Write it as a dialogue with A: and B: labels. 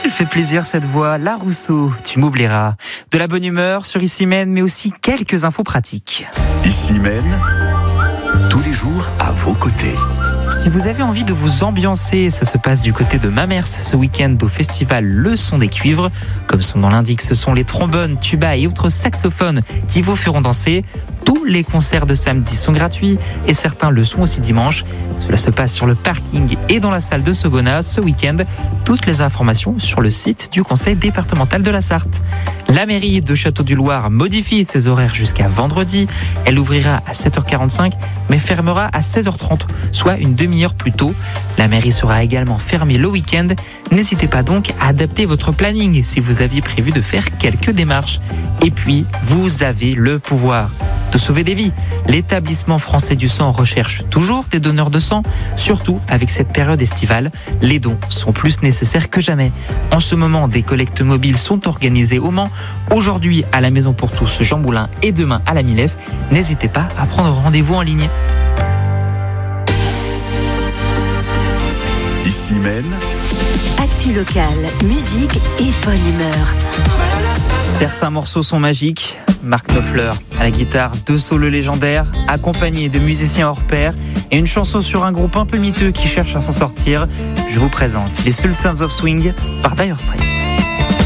A: Elle fait plaisir cette voix, La Rousseau, tu m'oublieras. De la bonne humeur sur Ici Mène, mais aussi quelques infos pratiques.
B: Ici Mène, tous les jours à vos côtés.
A: Si vous avez envie de vous ambiancer, ça se passe du côté de Mamers ce week-end au festival Le Son des Cuivres. Comme son nom l'indique, ce sont les trombones, tubas et autres saxophones qui vous feront danser. Tous les concerts de samedi sont gratuits et certains le sont aussi dimanche. Cela se passe sur le parking et dans la salle de Sogona ce week-end. Toutes les informations sur le site du conseil départemental de la Sarthe. La mairie de Château-du-Loir modifie ses horaires jusqu'à vendredi. Elle ouvrira à 7h45 mais fermera à 16h30, soit une demi-heure plus tôt. La mairie sera également fermée le week-end. N'hésitez pas donc à adapter votre planning si vous aviez prévu de faire quelques démarches. Et puis, vous avez le pouvoir de sauver des vies. L'établissement français du sang recherche toujours des donneurs de sang, surtout avec cette période estivale. Les dons sont plus nécessaires que jamais. En ce moment, des collectes mobiles sont organisées au Mans. Aujourd'hui, à la Maison pour tous, Jean Moulin, et demain à la Milesse. N'hésitez pas à prendre rendez-vous en ligne.
B: Ici Mène,
C: Actu locale, musique et bonne humeur.
A: Certains morceaux sont magiques. Mark Knopfler à la guitare, 2 solos légendaires, accompagnés de musiciens hors pair et une chanson sur un groupe un peu miteux qui cherche à s'en sortir. Je vous présente les Sultans of Swing par Dire Straits.